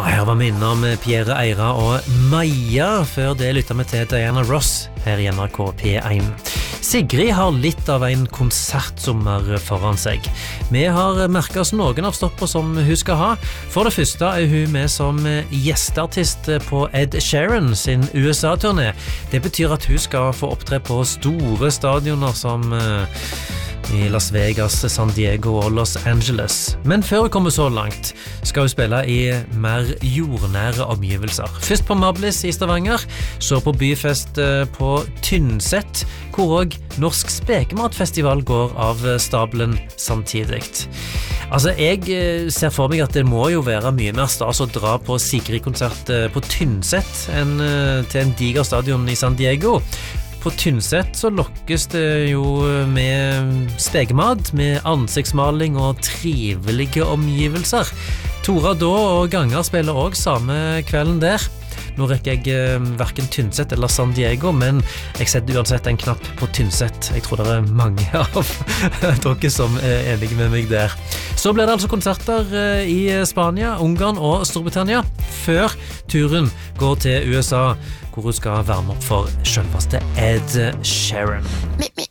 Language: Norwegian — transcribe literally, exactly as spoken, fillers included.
Her var vi innom Pierre Eira og Maja, før det lyttet vi til Diana Ross her i N R K P én. Sigrid har litt av en konsertsommer foran seg. Vi har merket oss noen av stoppene som hun skal ha. For det første er hun med som gjesteartist på Ed Sheeran sin U S A-turné. Det betyr at hun skal få opptre på store stadioner som i Las Vegas, San Diego og Los Angeles. Men før hun kommer så langt, skal hun spille i mer jordnære omgivelser. Først på Mablis i Stavanger, så på byfest på Tynset, hvor også Norsk Spekematfestival går av stabelen samtidig. Altså, jeg ser for meg at det må jo være mye mer stas å dra på Sigrid-konsert på Tynset enn til en diger stadion i San Diego. På Tynset så lokkes det jo med spekemat, med ansiktsmaling og trivelige omgivelser. Tora Då og Ganger spiller også samme kvelden der. Nå rekker jeg hverken Tynset eller San Diego, men jeg setter uansett en knapp på Tynset. Jeg tror det er mange av dere som er enige med meg der. Så blir det altså konserter i Spania, Ungarn og Storbritannia, før turen går til U S A, hvor hun skal varme opp for selveste Ed Sheeran.